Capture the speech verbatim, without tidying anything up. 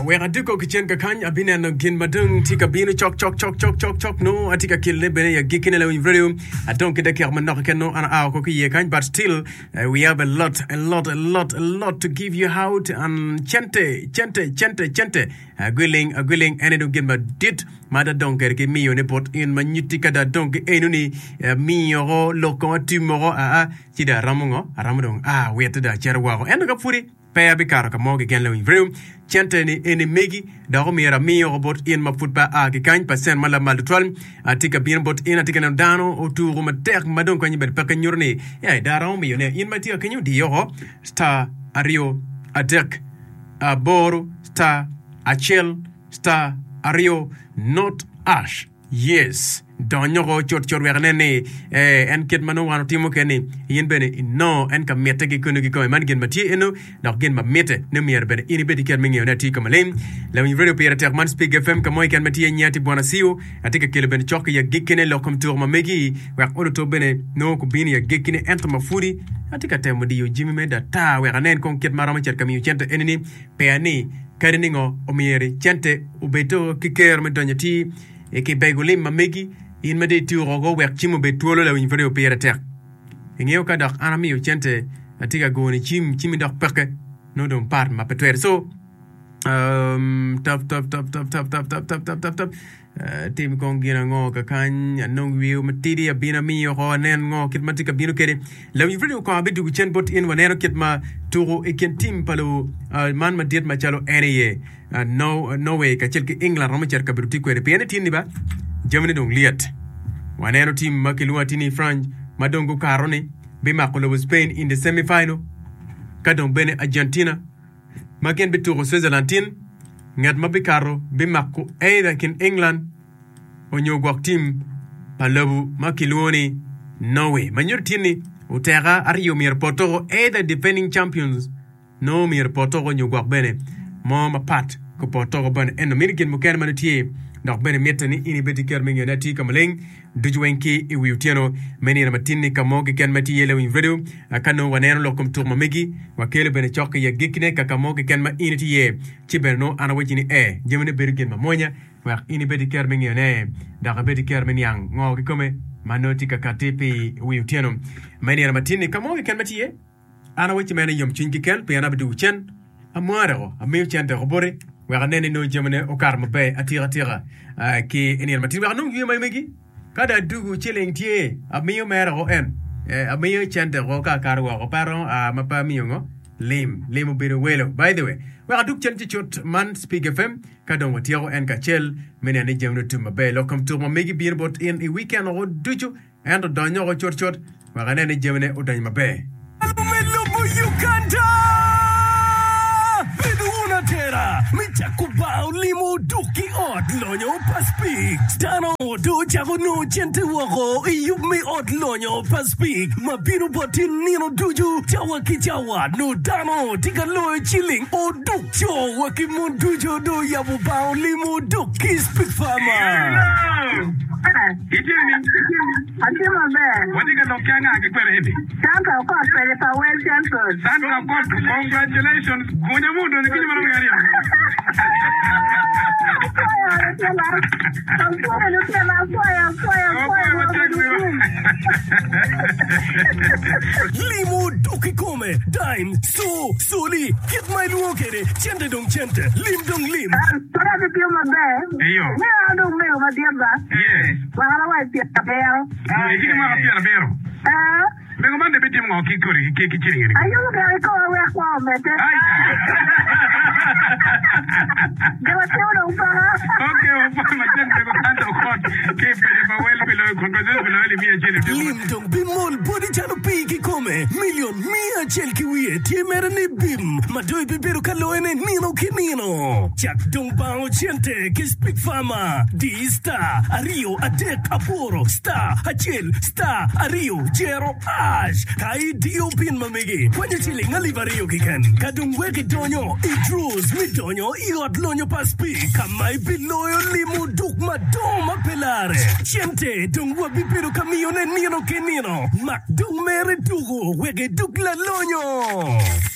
we ga duko kitchen ka kan abina no gin madung tika bino chok chok chok chok chok chok no atika kille bene ya gikine la video I don't get the man no can no ana a ko ki kan but still uh, we have a lot a lot a lot a lot to give you out and chente chente chente chente agwiling agwiling ene do gin madit mada donker ke miyo ne pot in magnitika da donk enuni miyo loko timoro a a tida ramongo ramodong ah weta da cherwa ko endo ka furi pe abikaro ka mogi gen lewin vrew chente ni ene megi da ko mira miyo robot in ma futba a ki kan pasen mala mal twal atika bien bot in atika na dano autour ma tek madon ko nyibet paka nyurni ya da rawo miyo ne in matia kenyu di yo star ario atek aboro star achel star ario not ash yes donyo go chot chot werne ne eh en ket mano wano timo kene yin bene no en ka mete gi kono gi ko man gen mati eno no gen ma mete ne mier bene ini bedi ket mengi na ti kamalen la mi radio pere ter man speak fm ka moy kan mati nyati bona siu atika kele bene chok ya gikene lo kom tour ma megi wa odo to bene no ko bini ya gikene ento ma furi atika temo di yo jimi me da ta wa nen kon ket marama cer kam yu chente enini pe ani kadiningo o mieri chente ubeto kiker me donyati e ke begolim ma megi in mede tu rogo wek chimo be tuolo la win video pere tek ngeo ka dak anami yo chente atika go ni chim chimi dak peke no don par ma petwer so um tap tap tap tap tap tap tap tap tap tap tap tim kong gina ngo ka kan nong wiu matidi abina mi yo ho nen ngo kit matika binu kede la win video ko abidu chen bot in wanero kit ma turo eken tim palo man ma diet ma chalo ene no no way ka chelki england ro ma cher ka biruti ko re pene tin ni ba Germany dong liat wanero team makilua tini France madongo karone be makolo Spain in the semi final kadong bene Argentina maken bituro Switzerland tin ngat mabikaro be makko either kin England onyo gwak team palabu makiluoni Norway manyor tini utera ario mir potoro either defending champions no mir potoro nyo gwak bene mo mapat ko potoro bane eno minikin muken manutie donc bene metani ini beti ker mengi nati kamaleng dujuenki i wiutiano meni na matini kamogi ken mati yele win video akano waneno lokom tour mamegi wakele bene chokke ya gikine kakamogi ken ma initi ye chiberno ana wajini e jemene bergen mamonya wa ini beti ker mengi ne daga beti ker mengi yang ngogi kome manoti kakatipi wiutiano meni na matini kamogi ken mati ye ana wachi mene yom chinki ken pe ana bedu chen amwaro amiu chen de robore wa nene no jemene o karma be atira tira ki enel mati wa nung yema megi kada dugu chilling tie amiyo mera o en amiyo chente ro ka karwa o paro a mapa miyongo lim limo biro welo by the way wa duk chente chot man speak fm kada wo tiro en ka chel mene ne jemno tuma be welcome to mo megi bir bot in a weekend o duju and donyo ro chot chot wa nene jemene o dany mabe Tera, micha kubao limo duki od lonyo paspik. Stano do chavo no chente wako, iyup me od lonyo paspik. Mabino botin nino duju, chawa ki chawa, no dano, tika loy chilling, o duk cho, waki mon dujo do yabu bao limo duki speak farmer. Ijini, Asima be. what you got Kenya akikwere hivi? Santa kwa pele pa well champions. Santa God, congratulations. Kunya mudo ni kini mara ngari. Limo duki come, dime, so, soli, get my luokere, chente dong chente, lim dong lim. Para de pio mabe. Eyo. Me ando me o madiamba. Yes. Wala wa pia bel. Ah, ikini mara pia na bero. Eh? Bengo mande beti mo kikori kiki chiringi. Ayo ga ko we kwa mete. Ai. Dewa teo para. Okay, wafama chente ko Santa God. Ke pele pa well below congratulations below li mia chiri. Lim dong bimol body chano piki come, million mia chelki wie, tie mere ni bim, madoi bibero kaloene nino kinino. Chak dong bao chente, ki speak farmer, di star, ario, adek, aporo, star, achel, star, ario, jero, ash, kai dio pin mamigi, kwenye chili ngaliva rio kiken, kadung weki donyo, idrus, mi donyo, iot lonyo paspi, kamai biloyo limu duk madoma pelare, chente, dong wabibero kamione nino kinino, mak dong mere dugo, wege duk la lonyo.